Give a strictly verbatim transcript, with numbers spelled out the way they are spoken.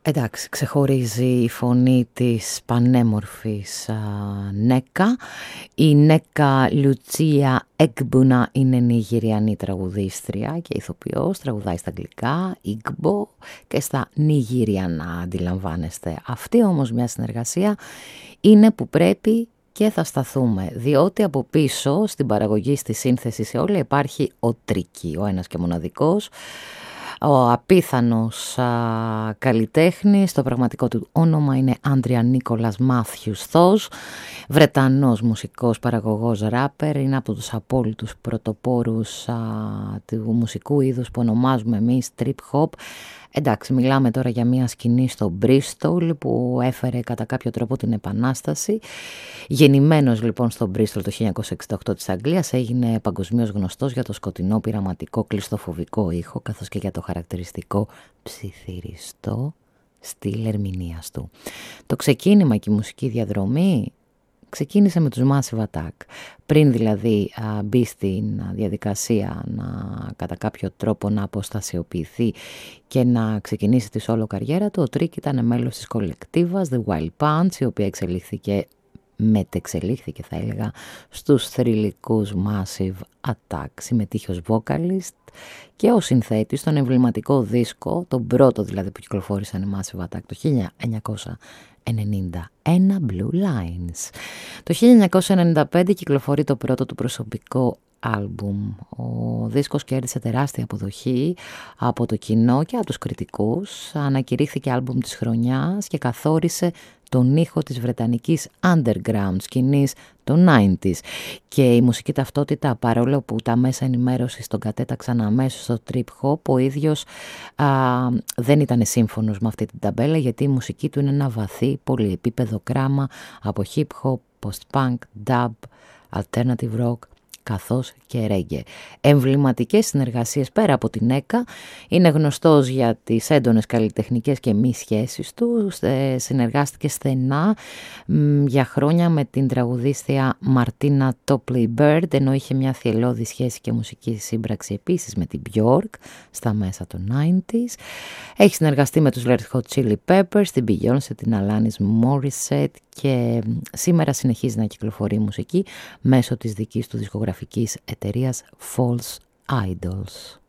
Εντάξει, ξεχωρίζει η φωνή της πανέμορφης α, Νέκα. Η Νέκα Λουτσία Εκμπούνα είναι νιγηριανή τραγουδίστρια και ηθοποιός, τραγουδάει στα αγγλικά, Igbo και στα νιγηριανά, αντιλαμβάνεστε. Αυτή όμως μια συνεργασία είναι που πρέπει και θα σταθούμε, διότι από πίσω στην παραγωγή, στη σύνθεση, σε όλα υπάρχει ο Τρίκι, ο ένας και μοναδικός, ο απίθανος α, καλλιτέχνης. Το πραγματικό του όνομα είναι Άντρια Νίκολας Μάθιους Θος, Βρετανός μουσικός, παραγωγός, ράπερ. Είναι από τους απόλυτους πρωτοπόρους α, του μουσικού είδους που ονομάζουμε εμείς trip hop. Εντάξει, μιλάμε τώρα για μια σκηνή στο Μπρίστολ που έφερε κατά κάποιο τρόπο την Επανάσταση. Γεννημένος λοιπόν στο Μπρίστολ το χίλια εννιακόσια εξήντα οκτώ της Αγγλίας, έγινε παγκοσμίως γνωστός για το σκοτεινό πειραματικό κλειστοφοβικό ήχο, καθώς και για το χαρακτηριστικό ψιθυριστό στυλ ερμηνείας του. Το ξεκίνημα και η μουσική διαδρομή ξεκίνησε με τους Massive Attack. Πριν δηλαδή α, μπει στην α, διαδικασία να κατά κάποιο τρόπο να αποστασιοποιηθεί και να ξεκινήσει τη solo καριέρα του, ο Τρίκ ήταν μέλος της κολεκτίβας The Wild Punch, η οποία εξελίχθηκε, μετεξελίχθηκε θα έλεγα, στους θρυλικούς Massive Attack. Συμμετείχε ως vocalist και ο συνθέτης στον εμβληματικό δίσκο, τον πρώτο δηλαδή που κυκλοφόρησαν οι Massive Attack το χίλια εννιακόσια ενενήντα ένα, Blue Lines. Το χίλια εννιακόσια ενενήντα πέντε κυκλοφορεί το πρώτο του προσωπικό άλμπουμ. Ο δίσκος κέρδισε τεράστια αποδοχή από το κοινό και από τους κριτικούς. Ανακηρύχθηκε άλμπουμ της χρονιάς και καθόρισε τον ήχο της βρετανικής underground σκηνής των ενενήντα. Και η μουσική ταυτότητα, παρόλο που τα μέσα ενημέρωσης τον κατέταξαν αμέσως στο trip hop, ο ίδιος α, δεν ήταν σύμφωνος με αυτή την ταμπέλα, γιατί η μουσική του είναι ένα βαθύ πολυεπίπεδο κράμα από hip hop, post-punk, dub, alternative rock, καθώς και ρέγγε. Εμβληματικές συνεργασίες πέρα από την Νέκα. Είναι γνωστός για τις έντονες καλλιτεχνικές και μη σχέσεις του. Συνεργάστηκε στενά μ, για χρόνια με την τραγουδίστρια Μαρτίνα Τόπλεϊ Μπέρντ, ενώ είχε μια θυελλώδη σχέση και μουσική σύμπραξη επίσης με την Björk στα μέσα των ενενήντα. Έχει συνεργαστεί με τους Red Hot Chili Peppers, την Beyoncé, την Alanis Morissette και σήμερα συνεχίζει να κυκλοφορεί μουσική μέσω της δικής του δισκογραφικής εταιρείας False Idols.